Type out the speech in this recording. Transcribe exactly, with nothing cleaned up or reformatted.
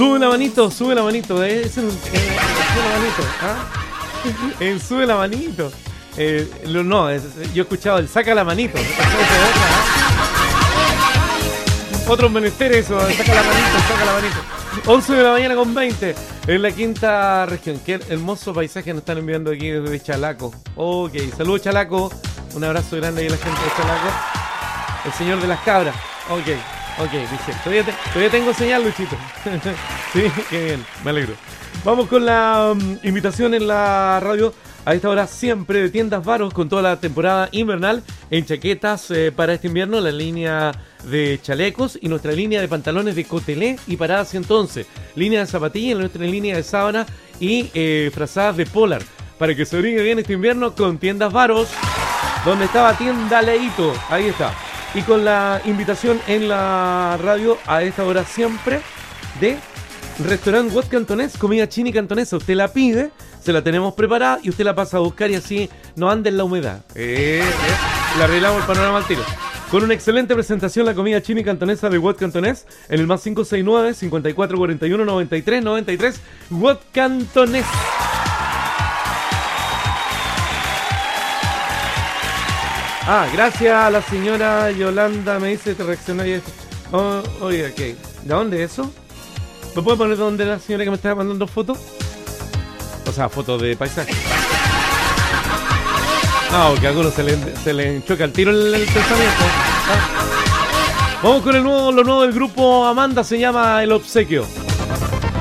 Sube la manito, sube la manito. Eh, es un, eh, sube la manito. ¿Ah? El sube la manito. Eh, lo, no, es, yo he escuchado el saca la manito. Otros menesteres, eso, saca la manito, saca la manito. once de la mañana con veinte en la quinta región. Qué hermoso paisaje nos están enviando aquí desde Chalaco. Ok, saludos Chalaco. Un abrazo grande ahí a la gente de Chalaco. El señor de las cabras. Ok, ok, dice. Todavía, te, todavía tengo señal, Luchito. Sí, qué bien, me alegro. Vamos con la um, invitación en la radio. A esta hora siempre de Tiendas Varos con toda la temporada invernal en chaquetas eh, para este invierno, la línea de chalecos y nuestra línea de pantalones de Cotelé y paradas ciento once, línea de zapatillas, nuestra línea de sábana y eh, frazadas de Polar, para que se abrigue bien este invierno con Tiendas Varos, donde estaba Tienda Leito, ahí está. Y con la invitación en la radio a esta hora siempre de Restaurant Wat Cantonés, comida china y cantonesa. Usted la pide, se la tenemos preparada y usted la pasa a buscar y así no anda en la humedad. Eh, eh, le arreglamos el panorama al tiro. Con una excelente presentación, la comida china y cantonesa de Wat Cantonés en el más cinco seis nueve, cincuenta y cuatro cuarenta y uno, noventa y tres noventa y tres. Wat Cantonés. Ah, gracias a la señora Yolanda, me dice te reaccionó y oh, oye, ok. ¿De dónde es eso? ¿Me puede poner dónde la señora que me está mandando fotos? O sea, fotos de paisaje. No, que a algunos se le, se le choca el tiro el, el pensamiento. ¿Ah? Vamos con el nuevo, lo nuevo del grupo Amanda, se llama El Obsequio.